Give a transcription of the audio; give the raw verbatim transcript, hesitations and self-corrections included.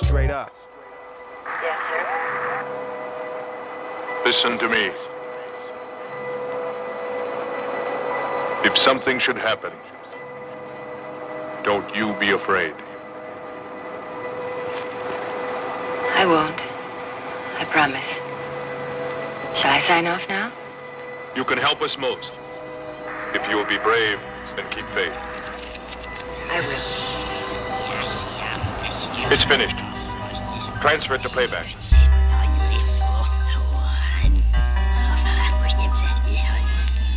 straight up. Yes, sir. Listen to me. If something should happen, don't you be afraid. I won't. I promise. Shall I sign off now? You can help us most. If you will be brave and keep faith. I will. It's finished. Transfer it to playback.